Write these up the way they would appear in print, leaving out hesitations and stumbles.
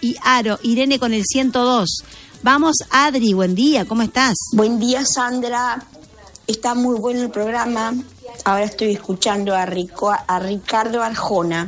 y Aro. Irene con el 102. Vamos, Adri, buen día, ¿cómo estás? Buen día, Sandra. Está muy bueno el programa. Ahora estoy escuchando a Ricardo Arjona,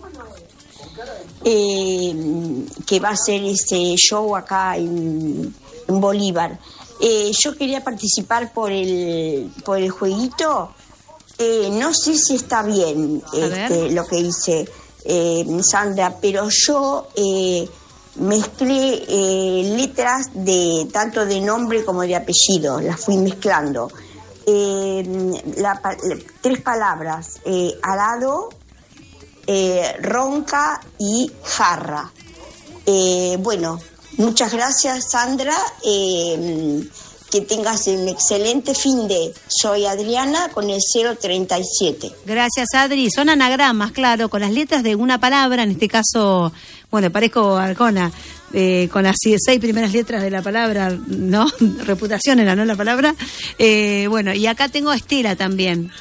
que va a hacer ese show acá en Bolívar. Yo quería participar por el jueguito. No sé si está bien lo que hice, Sandra, pero yo mezclé letras de tanto de nombre como de apellido, las fui mezclando. 3 palabras, arado, ronca y jarra. Bueno, muchas gracias, Sandra. Que tengas un excelente fin de... Soy Adriana con el 037. Gracias, Adri. Son anagramas, claro, con las letras de una palabra, en este caso, bueno, parezco Arjona, con las 6 primeras letras de la palabra, ¿no? Reputación era, ¿no? La palabra. Bueno, y acá tengo a Estela también.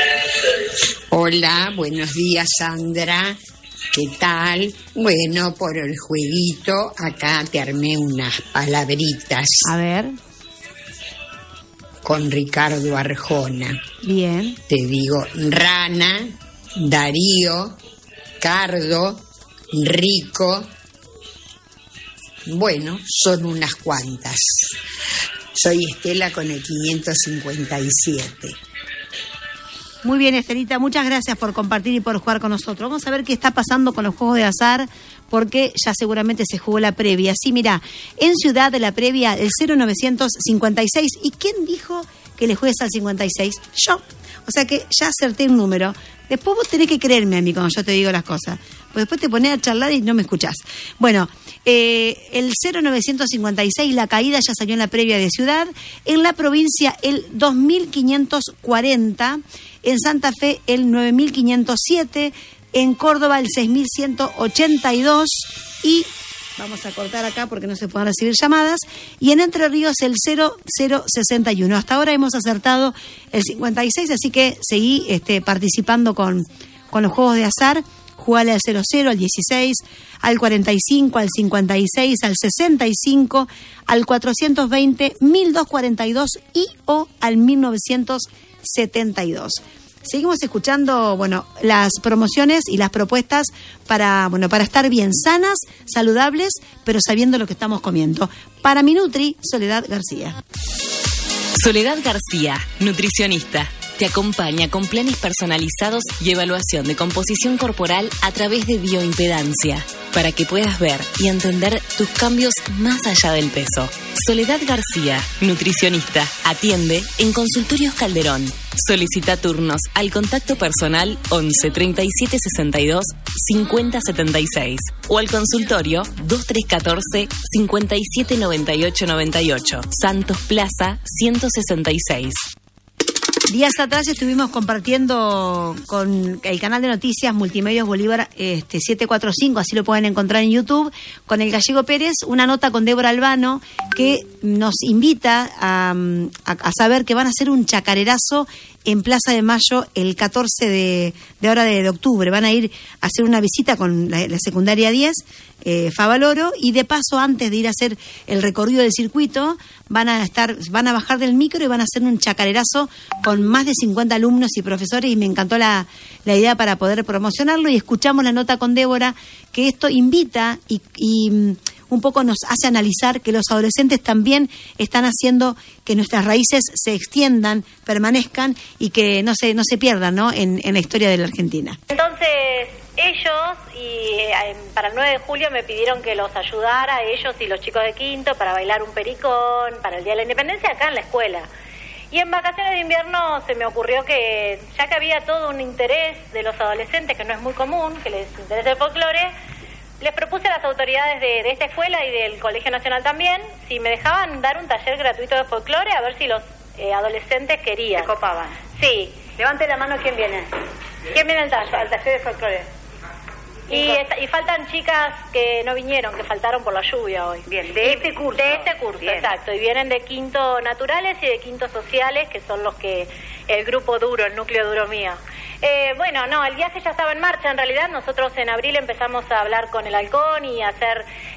Hola, buenos días, Sandra. ¿Qué tal? Bueno, por el jueguito, acá te armé unas palabritas. A ver. Con Ricardo Arjona. Bien. Te digo rana, Darío, Cardo, rico. Bueno, son unas cuantas. Soy Estela con el 557. Muy bien, Estelita, muchas gracias por compartir y por jugar con nosotros. Vamos a ver qué está pasando con los juegos de azar, porque ya seguramente se jugó la previa. Sí, mira, en Ciudad de la previa, el 0956. ¿Y quién dijo que le juegues al 56? Yo. O sea que ya acerté un número. Después vos tenés que creerme a mí cuando yo te digo las cosas. Pues después te ponés a charlar y no me escuchás. Bueno, el 0956, la caída ya salió en la previa de Ciudad. En la provincia, el 2540. En Santa Fe, el 9507. En Córdoba, el 6182. Y vamos a cortar acá porque no se pueden recibir llamadas. Y en Entre Ríos, el 0061. Hasta ahora hemos acertado el 56, así que seguí participando con los juegos de azar. Jugale al 00, al 16, al 45, al 56, al 65, al 420, 1242 y o al 1972. Seguimos escuchando, bueno, las promociones y las propuestas para estar bien sanas, saludables, pero sabiendo lo que estamos comiendo. Para mi Nutri, Soledad García. Soledad García, nutricionista. Te acompaña con planes personalizados y evaluación de composición corporal a través de bioimpedancia, para que puedas ver y entender tus cambios más allá del peso. Soledad García, nutricionista. Atiende en Consultorios Calderón. Solicita turnos al contacto personal 11 37 62 50 76 o al consultorio 2314 57 98 98, Santos Plaza 166. Días atrás estuvimos compartiendo con el canal de noticias Multimedios Bolívar 745, así lo pueden encontrar en YouTube, con el Gallego Pérez, una nota con Débora Albano que nos invita a saber que van a hacer un chacarerazo en Plaza de Mayo el 14 de octubre. Van a ir a hacer una visita con la secundaria 10, Favaloro, y de paso, antes de ir a hacer el recorrido del circuito, van a bajar del micro y van a hacer un chacarerazo con más de 50 alumnos y profesores, y me encantó la idea para poder promocionarlo. Y escuchamos la nota con Débora, que esto invita y un poco nos hace analizar que los adolescentes también están haciendo que nuestras raíces se extiendan, permanezcan y que no se pierdan, ¿no? en la historia de la Argentina. Entonces ellos, para el 9 de julio me pidieron que los ayudara a ellos y los chicos de quinto para bailar un pericón para el Día de la Independencia acá en la escuela. Y en vacaciones de invierno se me ocurrió que, ya que había todo un interés de los adolescentes, que no es muy común, que les interese el folclore, les propuse a las autoridades de esta escuela y del Colegio Nacional también, si me dejaban dar un taller gratuito de folclore, a ver si los adolescentes querían. ¿Se copaban? Sí. Levante la mano, ¿quién viene? ¿Quién viene al taller? Al taller de folclore. Y faltan chicas que no vinieron, que faltaron por la lluvia hoy. Bien, de este curso. De este curso, bien. Exacto. Y vienen de quinto naturales y de quinto sociales, que son los que el grupo duro, el núcleo duro mío. Bueno, no, el viaje ya estaba en marcha. En realidad nosotros en abril empezamos a hablar con el Halcón y a hacer